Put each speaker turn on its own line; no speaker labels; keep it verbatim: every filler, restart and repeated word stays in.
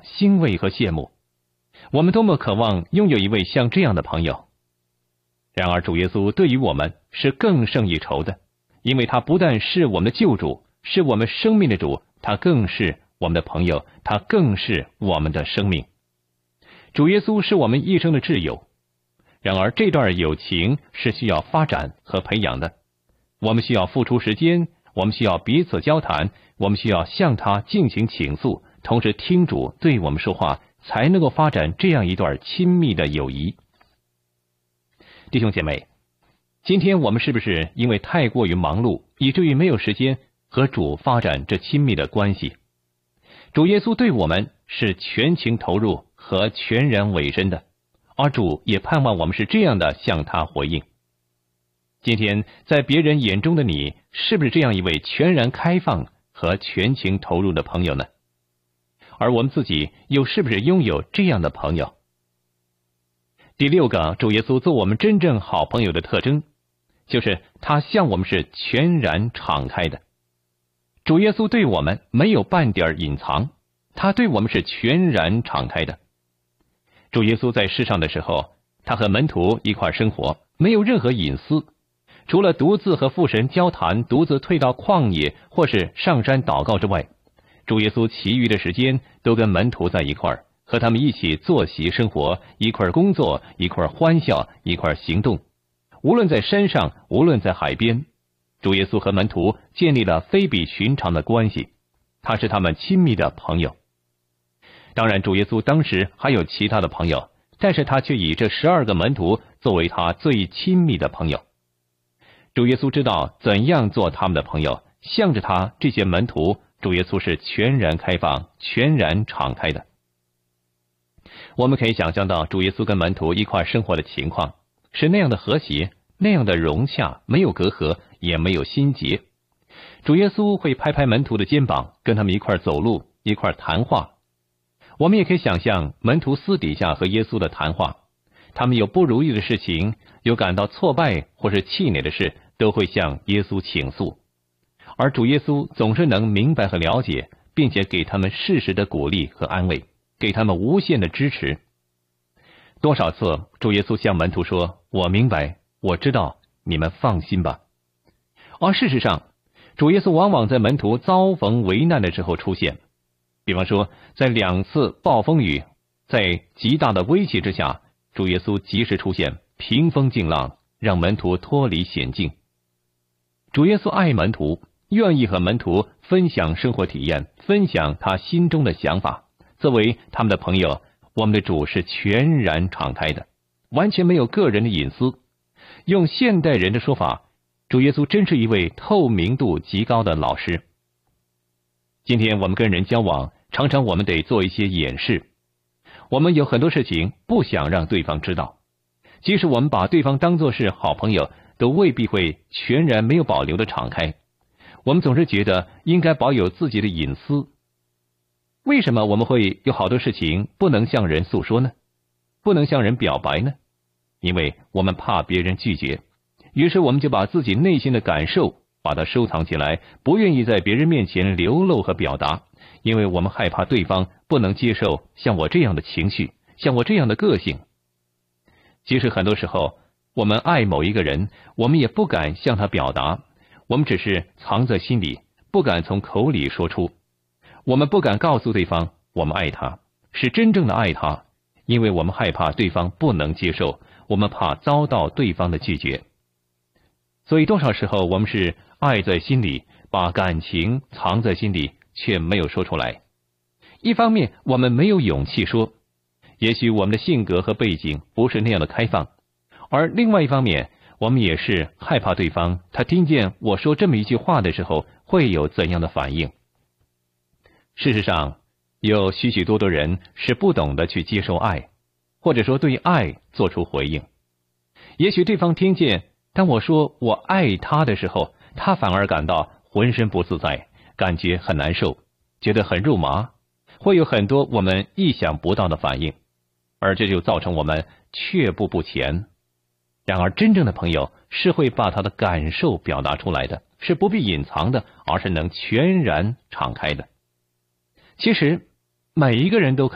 欣慰和羡慕。我们多么渴望拥有一位像这样的朋友。然而主耶稣对于我们是更胜一筹的，因为他不但是我们的救主，是我们生命的主，他更是我们的朋友，他更是我们的生命。主耶稣是我们一生的挚友。然而这段友情是需要发展和培养的，我们需要付出时间，我们需要彼此交谈，我们需要向他进行倾诉，同时听主对我们说话，才能够发展这样一段亲密的友谊。弟兄姐妹，今天我们是不是因为太过于忙碌，以至于没有时间和主发展这亲密的关系？主耶稣对我们是全情投入和全然委身的，而主也盼望我们是这样的向他回应。今天在别人眼中的你，是不是这样一位全然开放和全情投入的朋友呢？而我们自己又是不是拥有这样的朋友？第六个，主耶稣做我们真正好朋友的特征，就是他向我们是全然敞开的。主耶稣对我们没有半点隐藏，他对我们是全然敞开的。主耶稣在世上的时候，他和门徒一块生活，没有任何隐私，除了独自和父神交谈，独自退到旷野或是上山祷告之外，主耶稣其余的时间都跟门徒在一块儿，和他们一起作息生活，一块工作，一块欢笑，一块行动。无论在山上，无论在海边，主耶稣和门徒建立了非比寻常的关系，他是他们亲密的朋友。当然主耶稣当时还有其他的朋友，但是他却以这十二个门徒作为他最亲密的朋友。主耶稣知道怎样做他们的朋友，向着他这些门徒，主耶稣是全然开放，全然敞开的。我们可以想象到主耶稣跟门徒一块生活的情况，是那样的和谐，那样的融洽，没有隔阂，也没有心结。主耶稣会拍拍门徒的肩膀，跟他们一块走路，一块谈话。我们也可以想象门徒私底下和耶稣的谈话，他们有不如意的事情，有感到挫败或是气馁的事，都会向耶稣倾诉。而主耶稣总是能明白和了解，并且给他们适时的鼓励和安慰，给他们无限的支持。多少次主耶稣向门徒说，我明白，我知道，你们放心吧。而事实上，主耶稣往往在门徒遭逢危难的时候出现。比方说，在两次暴风雨，在极大的威胁之下，主耶稣及时出现，平风静浪，让门徒脱离险境。主耶稣爱门徒，愿意和门徒分享生活体验，分享他心中的想法。作为他们的朋友，我们的主是全然敞开的，完全没有个人的隐私。用现代人的说法，主耶稣真是一位透明度极高的老师。今天我们跟人交往，常常我们得做一些掩饰，我们有很多事情不想让对方知道，即使我们把对方当作是好朋友，都未必会全然没有保留的敞开。我们总是觉得应该保有自己的隐私。为什么我们会有好多事情不能向人诉说呢？不能向人表白呢？因为我们怕别人拒绝，于是我们就把自己内心的感受把它收藏起来，不愿意在别人面前流露和表达，因为我们害怕对方不能接受像我这样的情绪，像我这样的个性。其实很多时候，我们爱某一个人，我们也不敢向他表达，我们只是藏在心里，不敢从口里说出。我们不敢告诉对方我们爱他，是真正的爱他，因为我们害怕对方不能接受，我们怕遭到对方的拒绝。所以多少时候我们是爱在心里，把感情藏在心里，却没有说出来。一方面我们没有勇气说，也许我们的性格和背景不是那样的开放，而另外一方面我们也是害怕对方他听见我说这么一句话的时候会有怎样的反应。事实上，有许许多多人是不懂得去接受爱，或者说对爱做出回应。也许对方听见当我说我爱他的时候，他反而感到浑身不自在，感觉很难受，觉得很肉麻，会有很多我们意想不到的反应，而这就造成我们却步不前。然而真正的朋友是会把他的感受表达出来的，是不必隐藏的，而是能全然敞开的。其实每一个人都